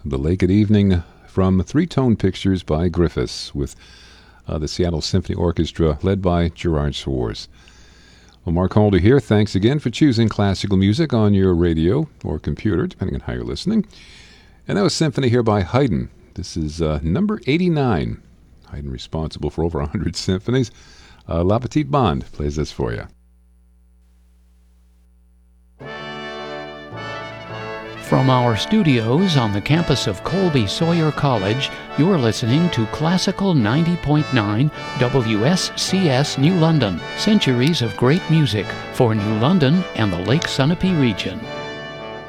The Lake at Evening from Three Tone Pictures by Griffiths with the Seattle Symphony Orchestra led by Gerard Swartz. Well, Mark Holder here. Thanks again for choosing classical music on your radio or computer, depending on how you're listening. And that was Symphony here by Haydn. This is number 89. Haydn responsible for over 100 symphonies. La Petite Bande plays this for you. From our studios on the campus of Colby Sawyer College, you're listening to Classical 90.9 WSCS New London. Centuries of great music for New London and the Lake Sunapee region.